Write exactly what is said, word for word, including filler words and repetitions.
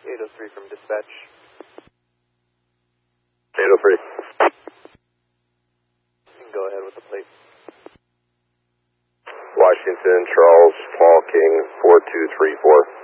eight oh three from dispatch. eight oh three. You can go ahead with the plate. Washington, Charles, Paul King, four two three four.